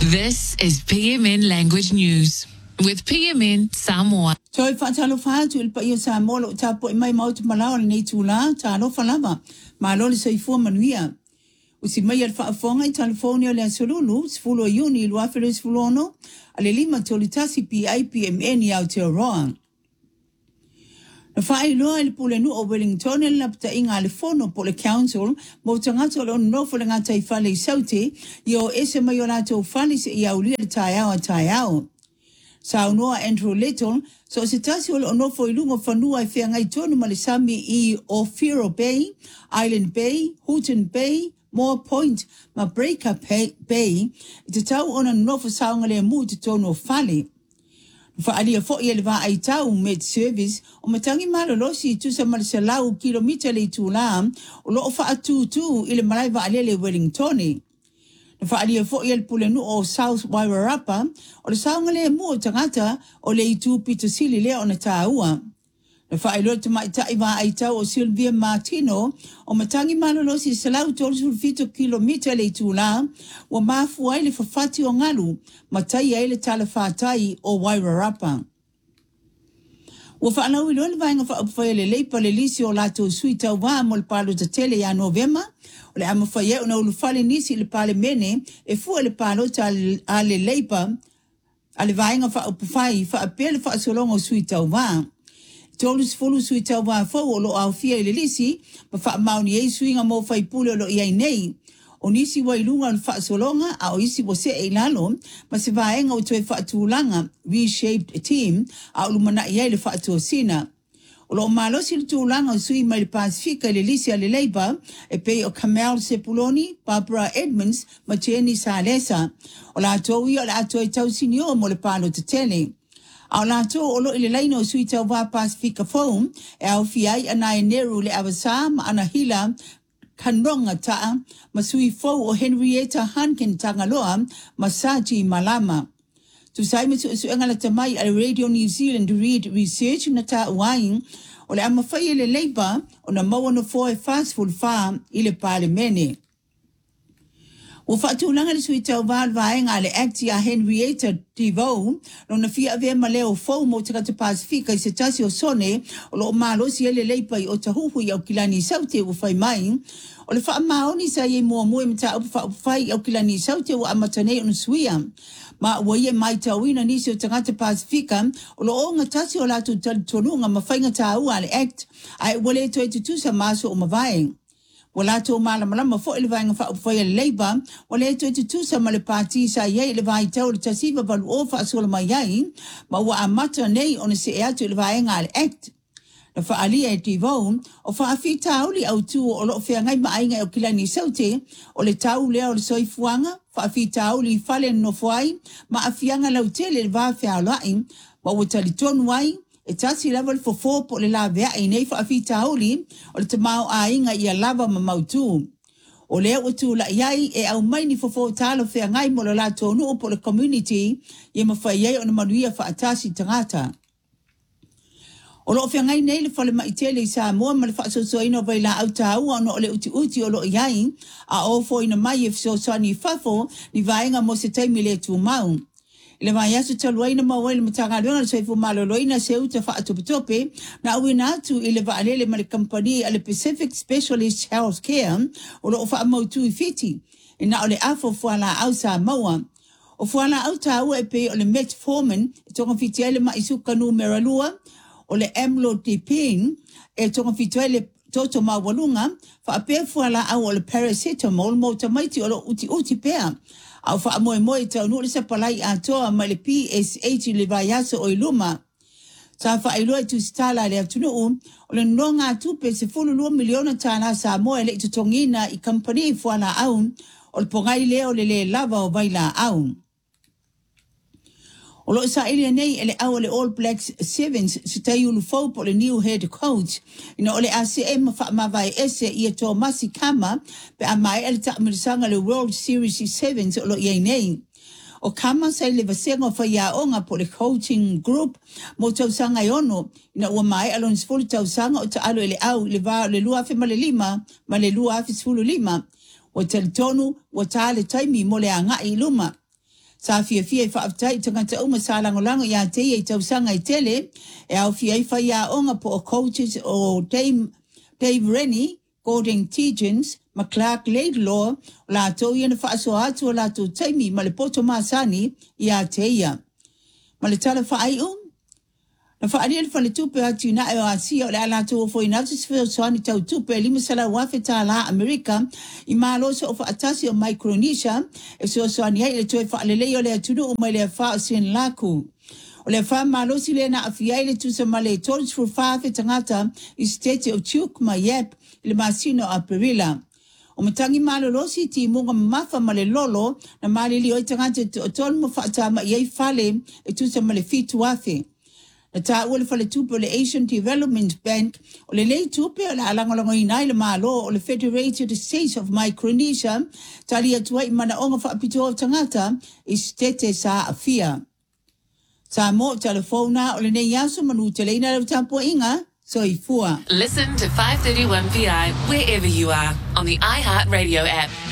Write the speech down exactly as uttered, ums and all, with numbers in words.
This is P M N Language News with P M N Samoa. Toi whaatalo whaatu il pa ia Samoa lo tapo i mai mautu malao le nei tūla, tālo whalama, ma lo le soifua manuia. Usi mai al whaafonga i California le asolulu, sifulu a iuni ilu awhiru sifulu ono, a le lima tolitasi P I P M N i Aotearoa. Na whaai loa il pule nu o Wellington e lapta inga le fono po le council, mo tangato le ono nofo le ngata i whale i saute, i o ese mai o lato whale se i aulia le tai au a tai au. Sa unoa Andrew Little, so se tasi o le onofo i lungo whanua i whea ngai tonu ma le sami i Ofiro Bay, Island Bay, Houghton Bay, Moore Point, ma Breaker Bay, i te tau ona nofo saunga le mu te tonu o whale. Whaalia fo i le wā ai tau Med Service, o matangi malolosi i tusa marisa lau kilomita le tūla, o loo wha atu-tu i le marai waalia le Wellingtoni. Na whaalia fo i le pulenu o South Wairarapa, o le saunga le mu o tangata o le itu Pitasili lea o na tāua. Na whaelo te maitai wā ai tau o Sylvia Martino, o matangi malolosi i salau tolu fito kilomita le tūla, wa mafu ai le whawhati o ngalu, matai ai le tala whātai o Wairarapa. Wa whaanau i loa le vaenga whaapawhai le leipa le lisi o lato sui tau wā mo le palo ta tele ya Novema, o le ama whaia o na ulufale nisi le pale mene, e fua le palo ta a le leipa, a le vaenga whaapawhai whaapele whaasolongo sui tau wā. Tolu sifulu sui tau wā fau o lo au fia i le lisi, ma wha mauni ei suinga mo whai pule o lo iai nei. O nisi wa ilunga o wha solonga, a o isi wa se e lalo, ma se vaenga o toi wha tūlanga, reshaped team, a o lumana iai le wha tōsina. O lo malosi le tūlanga o sui mai le Pasifika le lisi a le Labour, e pei o Kamel Sepuloni, Barbara Edmonds, ma Jenny Salesa. O la tō i o la tō i tau sinio mo le palo te tele. Au lato o lo ile laino sui tau wā Pasifika Foam, e au fiai ana e neru le awasa ma ana hila kanronga taa, ma sui fau o Henrietta Hankin tangaloa, ma Saji Malama. Tu saime su su engala tamai a Radio New Zealand read research na taa uaing, o le ama whai le Labour, o na maua no foe fast food farm ile pale mene. O whaatūlanga le sui tau wāl vaenga le acti a Henrietta Devoe, no na fia avea ma leo fau mo te kata Pasifika i se tasi o sone, o lo o malosi ele leipai o tahuhu i au kilani saute o whai mai, o le wha maoni sa ye mua mue mta upu wha upu whai au kilani saute o amatanei o nusuia. Ma ua ie mai tauina nisi o tangata Pasifika, o lo o ngatasi o latu tonunga ma whainga tāua le act, ai wale toi tutusa maso o mawaeng. Wala tō malamalama fo ele vaenga whaupwhai le Labour, wale e toi tutusa ma le pāti sa iei le vai tau le tasiva valu o whaasola mai iai, ma ua amata nei o na se e atu le vaenga le act. Na whaalia e Devoe, o whaafi tauli au tū o lo whea ngai maainga o kilani saute, o le tau lea o le soifuanga, whaafi tauli whale no whai, ma afianga lau tele le vā whea lai, ma ua tali tonu ai, e tasi lava le fofo po le la vea i nei whaafi tauli, o le tamau a inga i a lava ma mautu. O lea utu la iai e au mai ni fofo talo whea ngai mo le la tonu o po le community, i ma whaiei o na manuia whaatasi tangata. O lo whea ngai nei le whale maitele i sa mua ma le whaasoso ino vai la au tāua o no le uti uti o lo iai, a ofo ina mai e fisoso ni whafo ni vaenga mo se taimi le tu mau. Le mai aso taluaina maua le matanga luenga le soifu maloloina se uta whaatopitope na uina atu i le vaalele ma le company a le Pacific Specialist Health Care o lo wha amautu i fiti. E na o le afo fuala au sa maua. O fuala au taua e pe o le metformin e tonga fiti ele ma isuka nu meralua o le amlodipine e tonga fiti ele toto mawalunga wha ape fuala au o le paracetamol mo tamaiti o lo uti uti pea. Au wha moe moe tau nuri sa palai a toa ma le P S H le vai aso o iluma. Sa wha iloa tu stala le atunu u, o le no ngā tupe se fulu lua miliona tāna sa moe le itutongina i company fuana aun, o le pongai leo le le lava o vaila aun. O lo sa ilia nei ele au le All Blacks Sevens se tai ulu fau po le new head coach. Ina o le A C M wha mawai ese i e tō masi kama pe a mai ele ta amirisanga le World Series Sevens o lo iei nei. O kama sa ile vasenga wha ia onga po le coaching group mo tau sanga i ono. Ina ua mai alon sifulu tau sanga o ta alo ele au le va le lua afe ma le lima ma le lua afe sifulu lima. O tali tonu o ta le taimi mo le anga i luma. Sa fia fia fa aptai tanga ta uma sala ngolango ya te e tau sanga i tele e au fia i fa ya onga po coaches o Dave, Dave Rennie, Gordon Tegens, McClark Laidlaw, la to i na fa aso atu la to taimi ma le poto masani ya te ia. Ma le tala fa ai um. Na fa ariel fa le tupe atu na e o asia o le ala to fo ina tu sfeo soani tau tupe lima sala wafe ta la Amerika i malo so o fa atasi o Micronesia e so soani ai le toe fa alelei o le atunu o mai le fa o sin laku. O le fa malo si le na afia le tu sa male tons for fa fe tangata i state o Chuk ma yep le masino a Perila. O matangi malo losi ti munga mafa male lolo na mali li o tangata o ton mo fa atama i fale e tu sa male fitu wafe. Na ta ua le fale tupe o le Asian Development Bank o le lei tupe o le alangolango inai le malo o le Federated States of Micronesia tali atua i mana onga whaapito o tangata i stete sa afia. Sa mo telefona o le nei aso manu te leina le tampo inga so i fua. Listen to five thirty-one P I wherever you are on the iHeartRadio app.